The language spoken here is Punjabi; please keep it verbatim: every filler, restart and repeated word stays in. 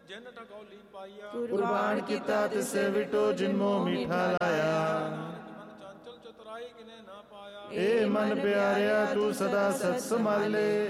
ਜਿਨ ਢਕੌਲੀ ਪਾਈਆ। ਕੁਰਬਾਨ ਕੀਤਾ ਤਿਸੇ ਵਿਟੋ ਜਿਨ ਮੋਹ ਮੀਠਾ ਲਾਇਆ। ਮਨ ਚੰਚਲ ਚਤੁਰਾਈ ਕਿਨੇ ਨਾ ਪਾਇਆ। ਏ ਮਨ ਪਿਆਰਿਆ ਤੂੰ ਸਦਾ ਸਤ ਸੰਭਾਲੇ।